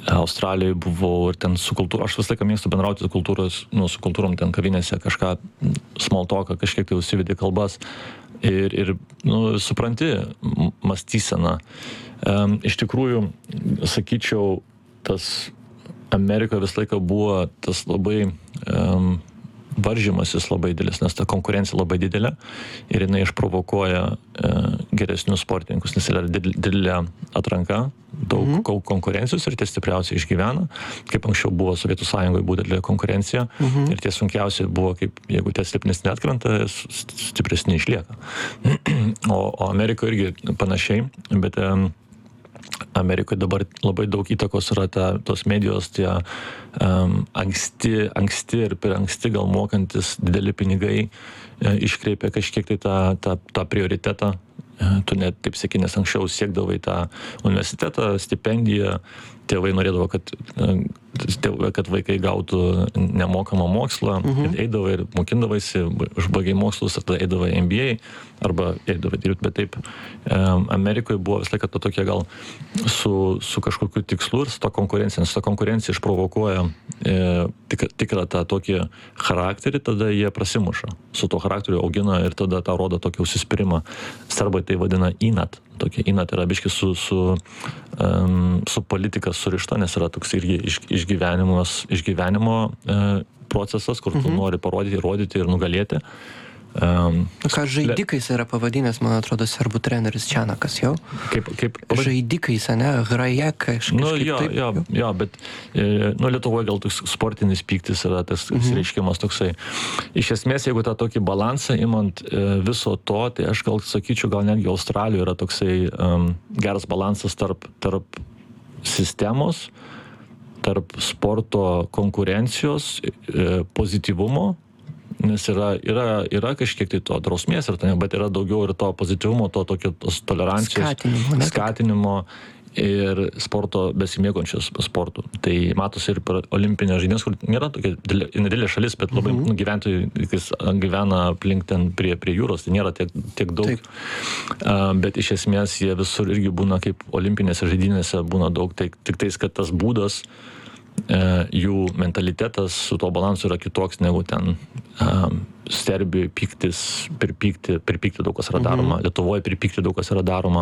Australijoje buvau ir ten su kultūra, aš visą laiką mėgstu bendrauti su kultūrom ten kavinėse, kažką small talką, kažkiek tai užsivedė kalbas ir supranti mąstyseną. Iš tikrųjų, sakyčiau, tas Amerikoje visą laiką buvo tas labai varžymasis labai didelis, nes ta konkurencija labai didelė ir jinai išprovokuoja geresnius sportininkus, nes yra didelė atranka, daug konkurencijos ir tie stipriausiai išgyvena, kaip anksčiau buvo Sovietų Sąjungoje, buvo didelė konkurencija ir tie sunkiausiai buvo, kaip jeigu tie silpnesni atkrenta, stipresni išlieka. O Amerikoje irgi panašiai, bet Amerikoje dabar labai daug įtakos yra tos medijos, tie anksti ir per anksti gal mokantis dideli pinigai iškreipia kažkiek tai tą prioritetą. Tu net, taip sakai, nes anksčiau siekdavai tą universitetą, stipendiją, tėvai norėdavo, kad vaikai gautų nemokamą mokslą, kad eidavai ir mokindavaisi, užbaigai mokslus, ir tada eidavai MBA, arba eidavai dirbti, bet taip, Amerikoje buvo visą laiką tokia gal su kažkokiu tikslu ir su to konkurencija, nes ta konkurencija išprovokuoja tikrą tą tokį charakterį, tada jie prasimuša, su to charakteriu augina ir tada tą rodo tokį užsispyrimą. Serbai tai vadina inat. Tokia inat yra biški su politika surišta, nes yra toks irgi išgyvenimo procesas, kur tu nori parodyti, įrodyti ir nugalėti. Ką žaidikais yra pavadinęs, man atrodo, serbų treneris Čianakas jau? Kaip žaidikais, ne? Hrajek kažkaip taip? Jo, bet Lietuvoje gal toks sportinis pyktis yra tas reiškimas toksai. Iš esmės, jeigu tą tokį balansą imant viso to, tai aš gal sakyčiau, gal netgi Australijoje yra toksai geras balansas tarp sistemos, tarp sporto konkurencijos, pozityvumo, nes yra kažkiek tai to drausmės, bet yra daugiau ir to pozityvumo, to tokio tolerancijos, skatinimo ir sporto besimėgančios sportų. Tai matosi ir per olimpinės žaidynės, kur nėra tokia didelė šalis, bet labai gyventojai gyvena aplink ten prie jūros, tai nėra tiek daug. Bet iš esmės jie visur irgi būna kaip olimpinėse žaidynėse būna daug, tik tais, kad tas būdas, jų mentalitetas su to balansu yra kitoks negu ten Serbijoje pyktis, per pyktį daug kas yra daroma, Lietuvoje per pyktį daug kas yra daroma.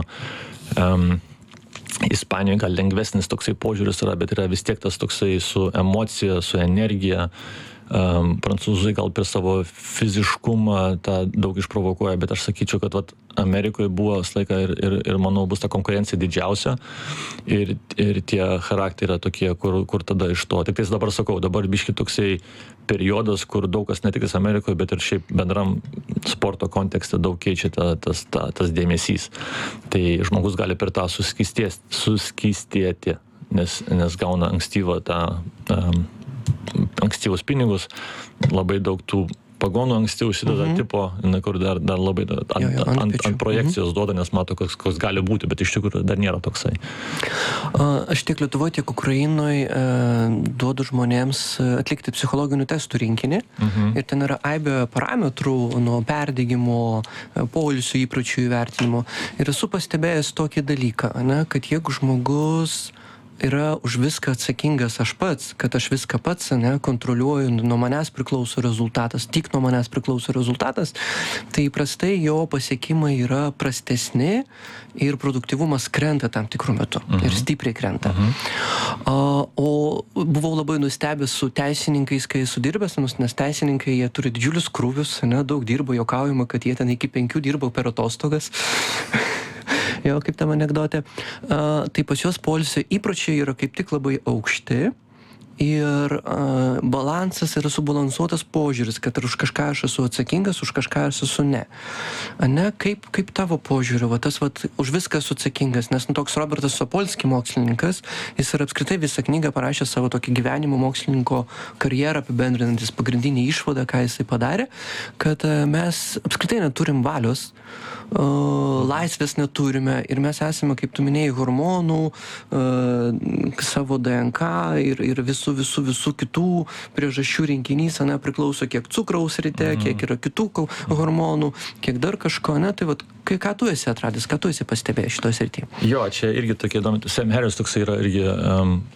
Ispanijoje gal lengvesnis toksai požiūris yra, bet yra vis tiek tas toksai su emocija, su energija. Prancūzai gal per savo fiziškumą tą daug išprovokuoja, bet aš sakyčiau, kad Amerikoje buvo visą laiką ir manau bus ta konkurencija didžiausia ir tie charakteriai yra tokie, kur tada iš to. Tik tais dabar sakau, dabar biški toksai periodas, kur daug kas ne tik Amerikoje, bet ir šiaip bendram sporto kontekste daug keičia tas dėmesys. Tai žmogus gali per tą suskystėti, nes gauna ankstyvus pinigus, labai daug tų pagonų anksti užsideda tipo, kur dar labai ant projekcijos duoda, nes mato, koks gali būti, bet iš tikrųjų dar nėra toksai. Aš tiek Lietuvoje, tiek Ukrainoje duodu žmonėms atlikti psichologinių testų rinkinį ir ten yra aibė parametrų nuo perdegimo, poilsio įpročių įvertinimo. Ir esu pastebėjęs tokį dalyką, kad jeigu žmogus yra už viską atsakingas aš pats, kad aš viską pats kontroliuoju, nuo manęs priklauso rezultatas, tik nuo manęs priklauso rezultatas, tai įprastai jo pasiekimai yra prastesni ir produktyvumas krenta tam tikrų metų ir stipriai krenta. O buvau labai nustebęs su teisininkais, kai esu dirbęs, nes teisininkai jie turi didžiulius krūvius, daug dirba, juokaujama, kad jie ten iki 5 dirba per atostogas. Jo, kaip tam anekdotė. Tai pas juos poilsio įpročiai yra kaip tik labai aukšti ir balansas yra subalansuotas požiūris, kad ir už kažką aš esu atsakingas, už kažką aš esu ne. Kaip tavo požiūriu, tas už viską esu atsakingas, nes toks Robertas Sapolski mokslininkas, jis yra apskritai visą knygą parašęs savo tokį gyvenimo mokslininko karjerą apibendrinantis pagrindinį išvadą, ką jisai padarė, kad mes apskritai neturim valios, laisvės neturime ir mes esame, kaip tu minėjai, hormonų, savo DNK ir visų kitų priežasčių rinkinys, priklauso kiek cukraus ryte, kiek yra kitų hormonų, kiek dar kažko, tai ką tu esi atradęs, ką tu esi pastebėjęs šitoje srityje? Jo, čia irgi tokie įdomi, Sam Harris toksai yra irgi